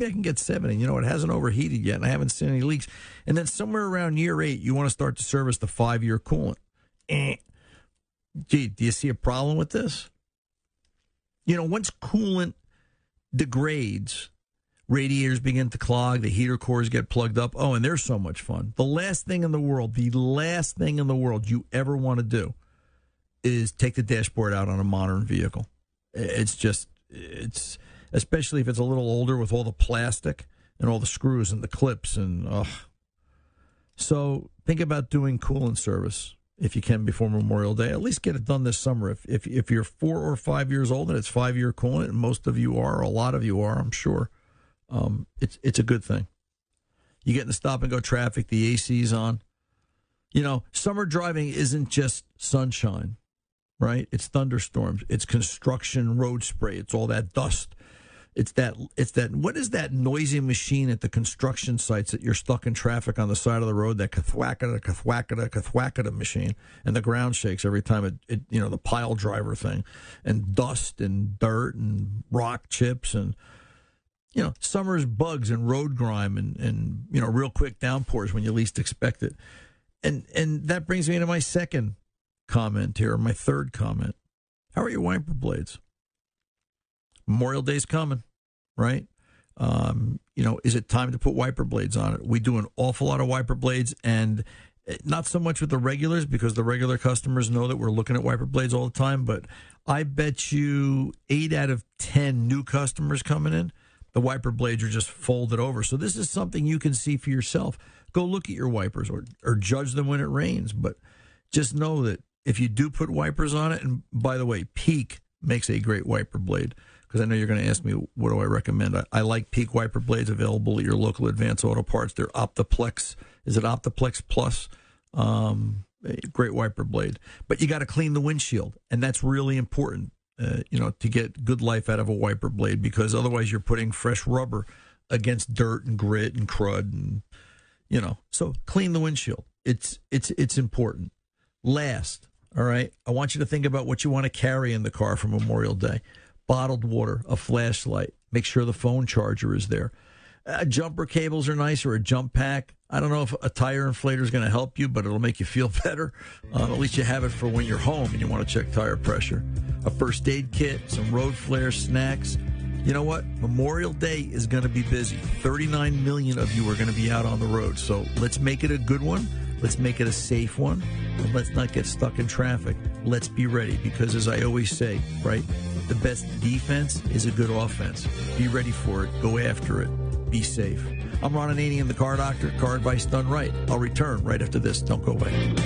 maybe I can get 7. And, it hasn't overheated yet, and I haven't seen any leaks. And then somewhere around year 8, you want to start to service the 5-year coolant. Gee, do you see a problem with this? Once coolant degrades, radiators begin to clog, the heater cores get plugged up. Oh, and they're so much fun. The last thing in the world you ever want to do is take the dashboard out on a modern vehicle. It's especially if it's a little older with all the plastic and all the screws and the clips. So think about doing coolant service if you can before Memorial Day. At least get it done this summer. If you're 4 or 5 years old and it's 5-year coolant, and most of you are, or a lot of you are, I'm sure, it's a good thing. You get in the stop-and-go traffic, the AC's on. Summer driving isn't just sunshine, right? It's thunderstorms. It's construction road spray. It's all that dust. It's that. What is that noisy machine at the construction sites that you're stuck in traffic on the side of the road? That kathwackada machine, and the ground shakes every time it the pile driver thing, and dust and dirt and rock chips and summer's bugs and road grime and real quick downpours when you least expect it, and that brings me to my second comment here, my third comment. How are your wiper blades? Memorial Day's coming, right? Is it time to put wiper blades on it? We do an awful lot of wiper blades, and not so much with the regulars because the regular customers know that we're looking at wiper blades all the time, but I bet you 8 out of 10 new customers coming in, the wiper blades are just folded over. So this is something you can see for yourself. Go look at your wipers or judge them when it rains, but just know that if you do put wipers on it, and by the way, Peak makes a great wiper blade, because I know you're going to ask me, what do I recommend? I like Peak wiper blades available at your local Advance Auto Parts. They're Optiplex. Is it Optiplex Plus? Great wiper blade. But you got to clean the windshield, and that's really important, to get good life out of a wiper blade, because otherwise you're putting fresh rubber against dirt and grit and crud, and so clean the windshield. It's important. Last, all right, I want you to think about what you want to carry in the car for Memorial Day. Bottled water, a flashlight. Make sure the phone charger is there. Jumper cables are nice, or a jump pack. I don't know if a tire inflator is going to help you, but it'll make you feel better. At least you have it for when you're home and you want to check tire pressure. A first aid kit, some road flares, snacks. You know what? Memorial Day is going to be busy. 39 million of you are going to be out on the road. So let's make it a good one. Let's make it a safe one. And let's not get stuck in traffic. Let's be ready, because as I always say, right, the best defense is a good offense. Be ready for it. Go after it. Be safe. I'm Ron Ananian, the Car Doctor. Car advice done right. I'll return right after this. Don't go away.